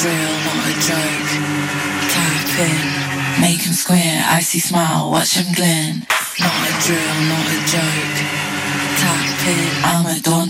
drill, not a joke. Tap in, make him square, icy smile, watch him grin. Not a drill, not a joke. Tap in, I'm a dog.